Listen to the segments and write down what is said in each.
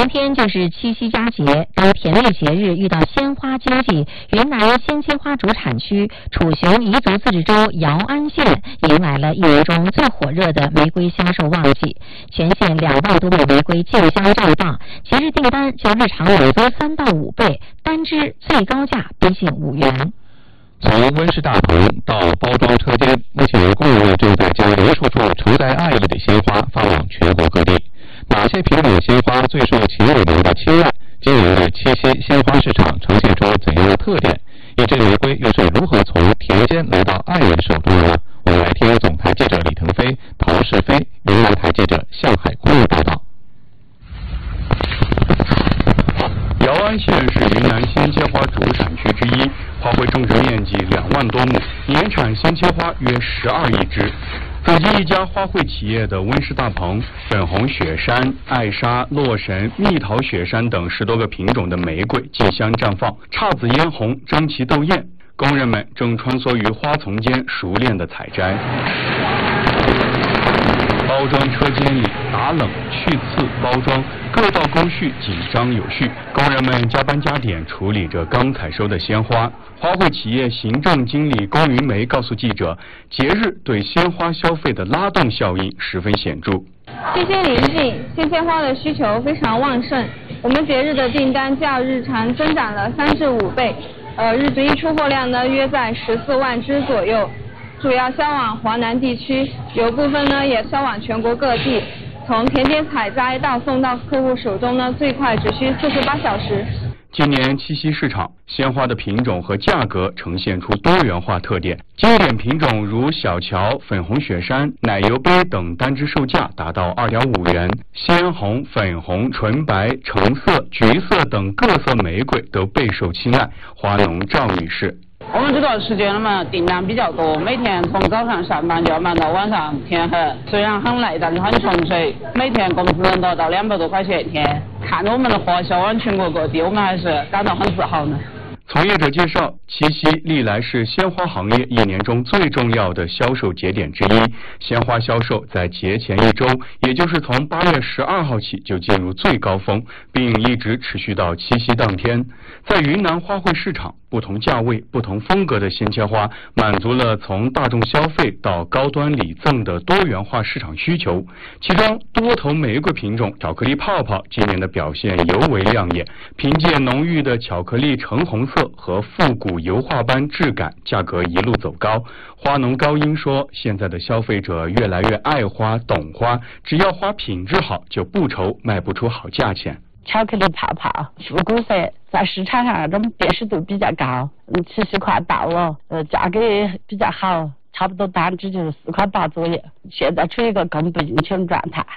明天就是七夕佳节，当田类节日遇到鲜花经济，云南鲜切花主产区楚雄彝族自治州姚安县迎来了一年中最火热的玫瑰销售旺季，全县2万多枚玫瑰竞相占档，节日订单较日常猛增3到5倍，单支最高价逼近5元。 从温室大棚到包装车间，目前工人们正在将无数处承载爱意的鲜花发往全国各地。哪些品种鲜花最受秦尾流的青睐？今年的七夕鲜花市场呈现出怎样的特点？一支玫瑰又是如何从田间来到爱人手中的呢？我们来听总台记者李腾飞、陶世飞、云南台记者向海坤的报道。 姚安县是云南鲜切花主产区之一，花卉种植面积2万多亩，年产鲜切花约12亿只。走进一家花卉企业的温室大棚，粉红雪山、艾莎、洛神、蜜桃雪山等10多个品种的玫瑰竞相绽放，姹紫嫣红，争奇斗艳。工人们正穿梭于花丛间，熟练地采摘。包装车间里打冷、去刺、包装各道工序紧张有序，工人们加班加点处理着刚采收的鲜花。花卉企业行政经理龚云梅告诉记者，节日对鲜花消费的拉动效应十分显著。 季节临近，鲜切花的需求非常旺盛，我们节日的订单较日常增长了3至5倍，日均出货量呢约在14万只左右。主要销往华南地区，有部分呢也销往全国各地。从田间采摘到送到客户手中呢，最快只需48小时。 今年七夕市场，鲜花的品种和价格呈现出多元化特点。经典品种如小乔、粉红雪山、奶油杯等单支售价达到2.5元，鲜红、粉红、纯白、橙色、橘色等各色玫瑰都备受青睐。花农赵女士。 我们这段时间嘛，订单比较多，每天从早上上班就要忙到晚上天黑，虽然很累，但是很纯粹。每天工资能达到200多块钱一天，看着我们的花销往全国各地，我们还是感到很自豪呢。 从业者介绍，七夕历来是鲜花行业一年中最重要的销售节点之一。鲜花销售在节前1周，也就是从8月12号起就进入最高峰，并一直持续到七夕当天。在云南花卉市场，不同价位、不同风格的鲜切花，满足了从大众消费到高端礼赠的多元化市场需求。其中，多头玫瑰品种巧克力泡泡今年的表现尤为亮眼，凭借浓郁的巧克力橙红色和复古油画般质感，价格一路走高。花农高英说，现在的消费者越来越爱花懂花，只要花品质好，就不愁卖不出好价钱。 巧克力泡泡复古色，在市场上那种辨识度比较高，七夕快到了，价格也比较好，差不多单支就是4块8左右，现在处于一个供不应求的状态。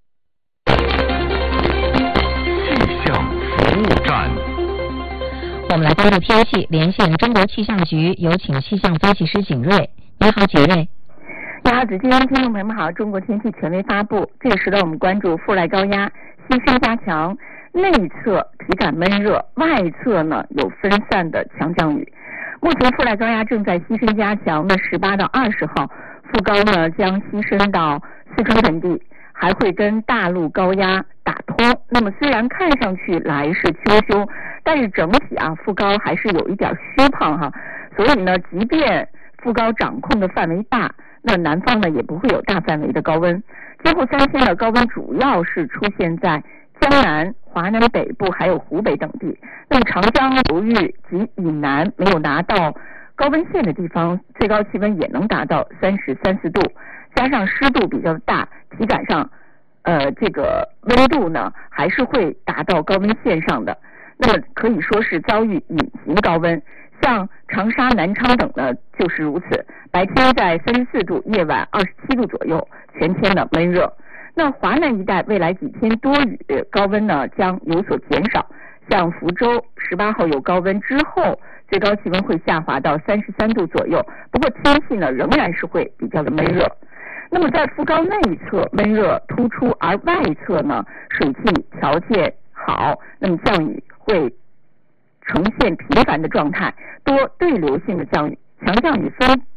气象服务站， 我们来关注天气，连线中国气象局，有请气象分析师景瑞。你好，景瑞。 你好，子君，听众朋友们好，中国天气权威发布，这个时段我们关注副来高压西伸加强，内侧体感闷热，外侧呢有分散的强降雨。目前副来高压正在西伸加强的18到20号，副高呢将西伸到四川盆地，还会跟大陆高压打通。那么虽然看上去来势汹汹，但是整体副高还是有一点虚胖哈。所以呢，即便副高掌控的范围大，那南方呢也不会有大范围的高温。今后3天的高温主要是出现在江南、华南北部还有湖北等地。那么长江流域及以南没有达到高温线的地方，最高气温也能达到30、34度，加上湿度比较大，体感上这个温度呢还是会达到高温线上的。那么可以说是遭遇隐形高温。像长沙、南昌等呢就是如此，白天在34度，夜晚27度左右，全天的闷热。那华南一带未来几天多雨，高温呢将有所减少。像福州18号有高温之后，最高气温会下滑到33度左右，不过天气呢仍然是会比较的闷热。那么在副高内侧闷热突出，而外侧呢水汽条件好，那么降雨会呈现频繁的状态，多对流性的降雨，强降雨分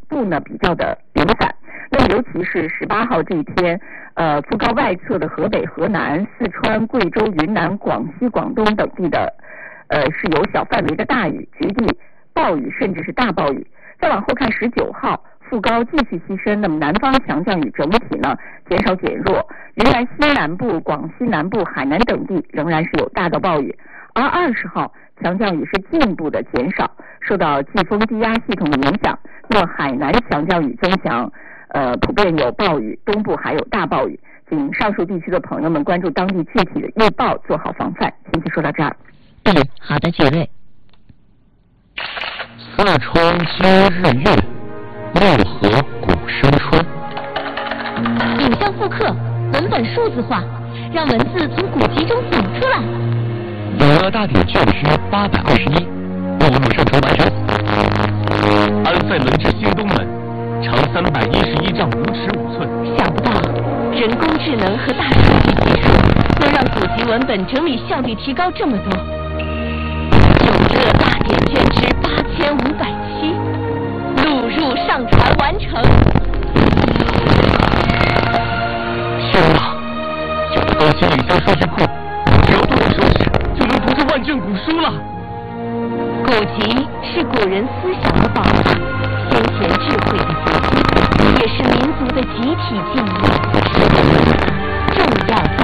度呢比较的零散。那么尤其是18号这一天，副高外侧的河北、河南、四川、贵州、云南、广西、广东等地的是有小范围的大雨、局地暴雨甚至是大暴雨。再往后看19号。副高继续西伸，那么南方强降雨整体呢减少减弱，云南西南部、广西南部、海南等地仍然是有大到暴雨。而20号强降雨是进一步的减少，受到季风低压系统的影响，那么海南强降雨增强，普遍有暴雨，东部还有大暴雨。请上述地区的朋友们关注当地具体的预报，做好防范。先就说到这儿。 好的，杰瑞。 四川今日月。六合古生春， 影像复刻，文本数字化，让文字从古籍中走出来。 永乐大典卷诗821，目录上传完成。安塞伦至新东门，长311丈5尺5寸。 想不到，人工智能和大数据技术能让古籍文本整理效率提高这么多。永乐大典卷诗8500期。录入上传完成。 天哪！有了高新影像数据库，只要动动手指就能读出万卷古书了。 古籍是古人思想的宝藏，先贤智慧的结晶，也是民族的集体记忆，是重要